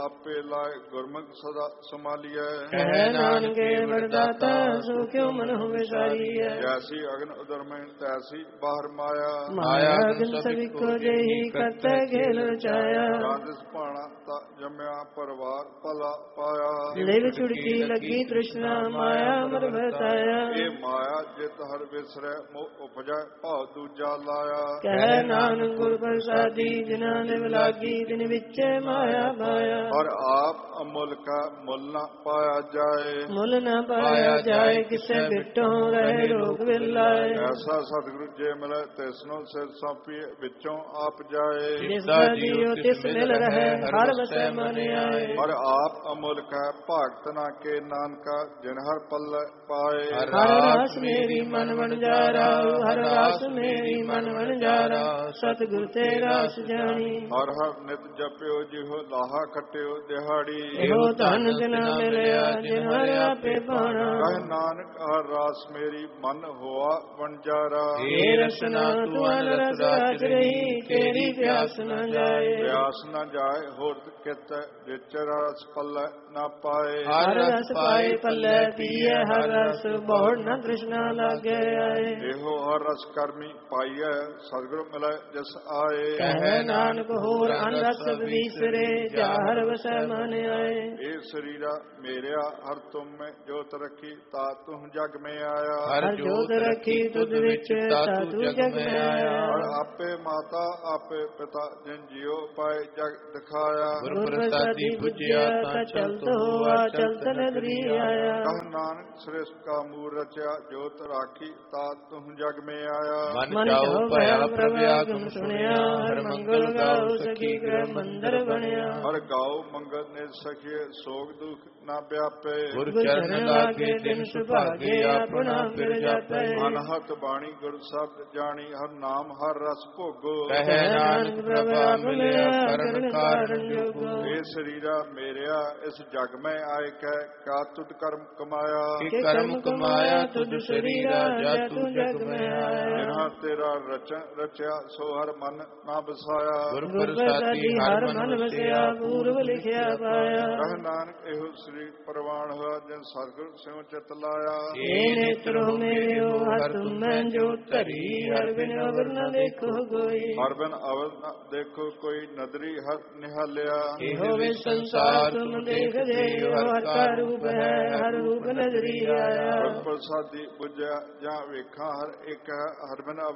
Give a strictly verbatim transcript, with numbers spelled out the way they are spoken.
ਆਪੇ ਲਾਏ ਗੁਰਮੁਖ ਸਦਾ ਸੰਭਾਲੀਐ। ਕਹਿ ਨਾਨਕੇ ਵਰਦਾਤਾ ਸੋ ਕਿਉ ਮਨਹੁ ਵਿਸਾਰੀਐ। ਜੈਸੀ ਅਗਨ ਉਦਰਮੈ ਤੈਸੀ ਬਾਹਰ ਮਾਇਆ। ਮਾਇਆ ਅਗਨ ਸਭਿਕੋ ਜਿਹੀ ਕਰਤੈ ਖੇਲ ਰਚਾਇਆ। ਰਾਜਸ ਭਾਣਾ ਤਾ ਜੰਮਿਆ ਪਰਵਾਰ ਭਲਾ ਪਾਇਆ। ਲਿਵ ਛੁੜਕੀ ਲੱਗੀ ਤ੍ਰਿਸ਼ਨਾ ਮਾਇਆ ਮਰ ਵਰਤਾਇਆ। ਇਹ ਮਾਇਆ ਜਿਤ ਹਰ ਵਿਸਰੈ ਮੋਹ ਉਪਜੈ ਭਾਵ ਦੂਜਾ ਲਾਇਆ। ਕਹਿ ਨਾਨਕ ਗੁਰ ਪ੍ਰਸਾਦੀ ਜਿਨ੍ਹਾਂ ਲਿਵ ਲਾਗੀ ਦਿਨ ਵਿੱਚ ਮਾਇਆ ਪਾਇਆ। ਔਰ ਆਪ ਅਮੁੱਲ ਕਾ ਮੁੱਲ ਨਾ ਪਾਇਆ ਜਾਏ। ਮੁੱਲ ਨਾ ਪਾਇਆ ਜਾਏ ਕਿਸੇ ਬਿਟੋਂ ਰਹੇ ਰੋਗ ਵਿਲਾਏ। ਐਸਾ ਸਤਿਗੁਰੂ ਜੇ ਮਿਲੇ ਤਿਸਨੋ ਸਿਰ ਸੌਂਪੀਏ ਵਿੱਚੋਂ ਆਪ ਜਾਏ। ਜਿਸ ਦਾ ਜੀਉ ਤਿਸ ਮਿਲ ਰਹੇ ਹਰ ਵਸੈ ਮਨ ਆਏ। ਔਰ ਆਪ ਅਮੁੱਲ ਕਾ ਭਗਤ ਨਾ ਕੇ ਨਾਨਕਾ ਜਿਨ ਹਰ ਪੱਲੇ ਪਾਏ। ਹਰ ਰਾਸ ਮੇਰੀ ਮਨ ਵਣਜਾਰਾ ਹਰ ਰਾਸ ਮੇਰੀ ਮਨ ਵਣਜਾਰਾ ਸਤਿਗੁਰ ਤੇ ਰਾਸ ਜਾਣੀ। ਹਰ ਹਰ ਨਿਤ ਜਪਿਓ ਜਿਹੁ ਲਾਹਾ ਖਟਿਓ ਦਿਹਾੜੀ। ਇਹੋ ਧਨ ਜਿਨਾ ਮਿਲਿਆ ਜਿਨ ਹਰ ਆਪੇ ਪਾਣਾ। ਕਹਿ ਨਾਨਕ ਹਰ ਰਾਸ ਮੇਰੀ ਮਨ ਹੋਆ ਵਣਜਾਰਾ। ਏ ਰਸਨਾ ਤੂੰ ਅਨਰਸ ਰਾਜ ਰਹੀ ਤੇਰੀ ਪਿਆਸ ਨ ਜਾਏ। ਪਿਆਸ ਨ ਜਾਏ ਹੋਰ ਕਿਤ ਵਿੱਚ ਰਸ ਪੱਲੇ ਨਾ ਪਾਏ। ਹਰ ਰਸ ਪਾਏ ਪੱਲੇ ਪੀਏ ਹਰ ਰਸ ਬਹੁੜ ਨ ਤ੍ਰਿਸ਼ਨਾ ਲਾਗੇ ਆਏ। ਇਹੋ ਹਰ ਰਸ ਕਰਮੀ ਪਾਈਐ ਸਤਿਗੁਰ ਮਿਲੈ ਜਿਸ ਆਏ। ਕਹਿ ਨਾਨਕ ਹੋਰ ਅਨ ਰਸ ਵਿਸਰੇ ਜਾ ਹਰ ਵਸੈ ਮਨ ਆਏ। ਇਹ ਸਰੀਰਾ ਮੇਰਿਆ ਹਰ ਤੁਮ ਮੈਂ ਜੋਤ ਰੱਖੀ ਤਾ ਤੁਮ ਜਗ ਮੈਂ ਆਇਆ। ਹਰ ਜੋਤ ਰੱਖੀ ਤੁਧ ਵਿੱਚ ਤਾ ਤੂੰ ਜਗ ਮੈਂ ਆਇਆ। ਔਰ ਆਪੇ ਮਾਤਾ ਆਪੇ ਪਿਤਾ ਜਿਨ ਜਿਉ ਪਾਏ ਜਗ ਦਿਖਾਇਆ। ਗੁਰ ਪ੍ਰਸਾਦੀ ਬੁਝਿਆ ਤਾ ਚਲਤ ਹੋਆ ਚਲਤ ਨਦਰੀ ਆਇਆ। ਕਹ ਨਾਨਕ ਸ੍ਰਿਸ਼ਟ ਕਾ ਮੂਲ ਰਚਿਆ ਜੋਤ ਰਾਖੀ ਤਾ ਤੁਮ ਜਗ ਮੈਂ ਆਇਆ। ਮਨ ਚਾਉ ਭਇਆ ਪ੍ਰਭ ਆਗਮ ਸੁਣਿਆ ਹਰ ਮੰਗਲ ਗਾਉ ਸਖੀ ਗ੍ਰਹ ਮੰਦਰ ਬਣਿਆ। ਹਰ ਗਾਉ ਮੰਗਲ ਨੇ ਸਖੀਏ ਸੋਗ ਦੁਖ ਨਾ ਵਿਆਪੇ। ਗੁਰ ਚਰਨ ਲਾਗੇ ਦਿਨ ਸੁਭਾਗੇ ਆਪਣਾ ਫਿਰ ਜਾਪੈ। ਅਨਹਤ ਬਾਣੀ ਗੁਰ ਸ਼ਬਦ ਜਾਣੀ ਹਰ ਨਾਮ ਹਰ ਰਸ ਭੋਗੋ। ਕਹਿ ਨਾਨਕ ਪ੍ਰਭ ਆਪ ਮਿਲਿਆ ਕਰਨ ਕਾਰਨ ਜੋਗੋ। ਇਹ ਸਰੀਰਾ ਮੇਰਿਆ ਇਸ ਜਗ ਮੈਂ ਆਏ ਕਹਿ ਕਾ ਤੁਧ ਕਰਮ ਕਮਾਇਆ। ਕਿ ਕਰਮ ਕਮਾਇਆ ਤੁਧ ਸਰੀਰਾ ਜਾ ਤੂੰ ਜਗ ਮੈਂ ਆਇਆ। ਜਿਨ੍ਹਾਂ ਤੇਰਾ ਰਚ ਰਚਿਆ ਸੋ ਹਰ ਮਨ ਨਾ ਬਸਾਇਆ। ਗੁਰ ਪ੍ਰਸਾਦੀ ਹਰ ਮਨ ਵਸਿਆ ਪੂਰਵ ਲਿਖਿਆ ਪਾਇਆ। ਕਹਿ ਨਾਨਕ ਇਹੋ ਸ੍ਰੀ ਪ੍ਰਵਾਨ ਹੋਇਆ ਜਿਨ ਸਤਿਗੁਰ ਸਿਉ ਚਿਤ ਲਾਇਆ। ਏ ਨੇਤਰੋ ਮੇਰਿਓ ਹਰ ਤੁਮੈ ਜੋ ਧਰੀ ਹਰ ਬਿਨ ਅਵਰ ਨ ਦੇਖੋ ਕੋਈ। ਹਰ ਬਿਨ ਅਵਰ ਨ ਦੇਖੋ ਕੋਈ ਨਦਰੀ ਹਰ ਨਿਹਾਲਿਆ। ਇਹੋ ਵੇ ਸੰਸਾਰ ਤੁਮ ਦੇਖਦੇ ਹਰ ਕਾ ਰੂਪ ਹੈ ਹਰ ਰੂਪ ਨਜ਼ਰੀ ਆਇਆ। ਗੁਰ ਪ੍ਰਸਾਦੀ ਬੁਝਿਆ ਜਾਂ ਵੇਖਾਂ ਹਰ ਇੱਕ ਹੈ ਹਰ ਬਿਨ